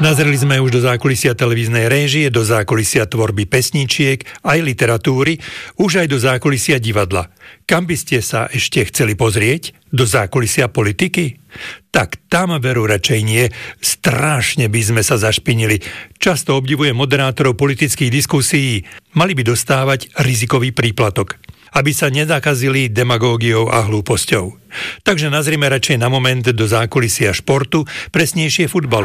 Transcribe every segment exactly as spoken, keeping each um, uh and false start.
Nazreli sme už do zákulisia televíznej réžie, do zákulisia tvorby pesničiek, aj literatúry, už aj do zákulisia divadla. Kam by ste sa ešte chceli pozrieť? Do zákulisia politiky? Tak tam veru radšej nie. Strašne by sme sa zašpinili. Často obdivujem moderátorov politických diskusí. Mali by dostávať rizikový príplatok, aby sa nezakazili demagógiou a hlúposťou. Takže nazrime radšej na moment do zákulisia športu, presnejšie futbalu.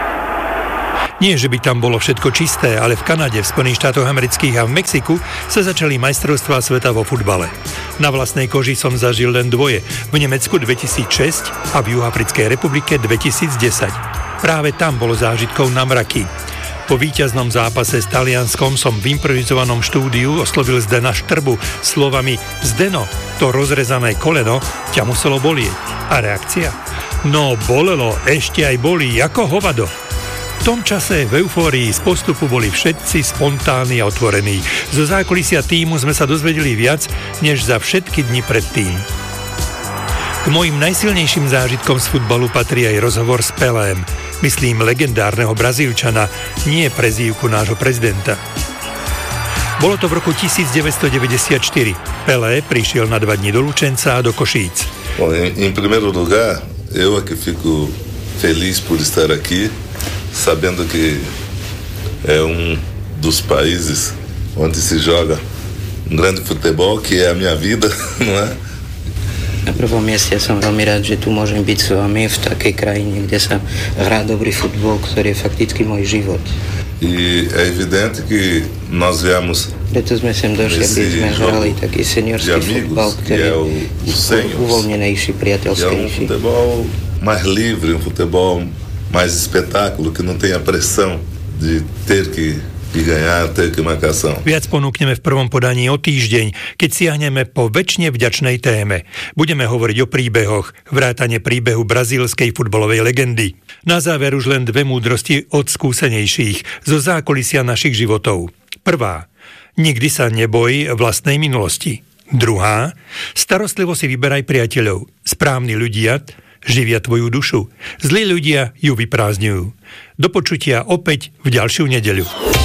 Nie, že by tam bolo všetko čisté, ale v Kanade, v Spojených štátoch amerických a v Mexiku sa začali majstrovstvá sveta vo futbale. Na vlastnej koži som zažil len dvoje, v Nemecku dvetisícšesť a v Juhoafrickej republike dvetisícdesať. Práve tam bolo zážitkov na mraky. Po víťaznom zápase s Talianskom som v improvizovanom štúdiu oslovil Zdena Štrbu slovami: Zdeno, to rozrezané koleno ťa muselo bolieť. A reakcia? No bolelo, ešte aj bolí, ako hovado. V tom čase v eufórii z postupu boli všetci spontánni a otvorení. Zo zákulisia tímu sme sa dozvedeli viac, než za všetky dni predtým. K mojim najsilnejším zážitkom z futbalu patrí aj rozhovor s Pelém, myslím legendárneho Brazílčana, nie prezývku nášho prezidenta. Bolo to v roku devätnásťstodeväťdesiatštyri. Pelé prišiel na dva dni do Lučenca a do Košíc. Bom, em, em primeiro lugar, eu aqui fico feliz por estar aqui, sabendo que é um dos países onde se joga um grande futebol, que é a minha vida, não é? Na prvom mieste som veľmi rád, že tu môžem byť s vami v takej krajine, kde sa hrá dobrý futbol, ktorý je fakticky môj život. E é evidente que nós viemos Preto sme sem došli, aby sme hrali taký seniorský futbol, ktorý é o, o je uvoľnenejší, priateľskejší. É um futebol mais livre, um futebol mais espetáculo, que não tem a pressão de ter que e ganhar, ter que marcação. Viac ponúkneme v prvom podaní o týždeň, keď siahneme po večne vďačnej téme. Budeme hovoriť o príbehoch, vrátane príbehu brazílskej futbalovej legendy. Na záver už len dve múdrosti od skúsenejších zo zákulisia našich životov. Prvá. Nikdy sa neboj vlastnej minulosti. Druhá. Starostlivo si vyberaj priateľov. Správni ľudia živia tvoju dušu. Zlí ľudia ju vyprázdňujú. Do počutia opäť v ďalšiu nedeľu.